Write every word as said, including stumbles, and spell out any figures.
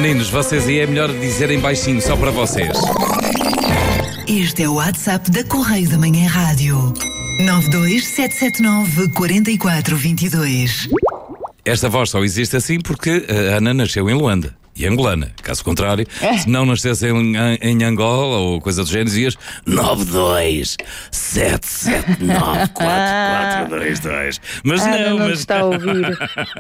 Meninos, vocês aí é melhor dizerem baixinho, só para vocês. Este é o WhatsApp da Correio da Manhã Rádio. nove dois sete sete nove quatro quatro dois dois. Esta voz só existe assim porque a Ana nasceu em Luanda e angolana. Caso contrário, é. se não nascesse em, em Angola ou coisa do género, dizias nove dois sete sete nove quatro quatro dois dois. Mas ah, não, não mas está a ouvir.